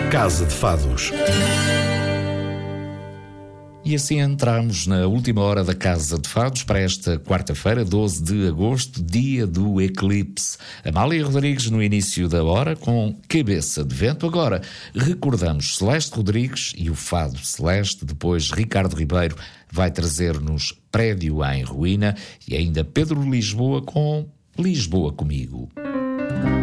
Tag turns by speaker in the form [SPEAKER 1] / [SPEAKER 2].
[SPEAKER 1] Casa de Fados.
[SPEAKER 2] E assim entramos na última hora da Casa de Fados para esta quarta-feira, 12 de agosto, dia do eclipse. Amália Rodrigues no início da hora com Cabeça de Vento. Agora recordamos Celeste Rodrigues e o Fado Celeste. Depois Ricardo Ribeiro vai trazer-nos Prédio em Ruína e ainda Pedro Lisboa com Lisboa Comigo.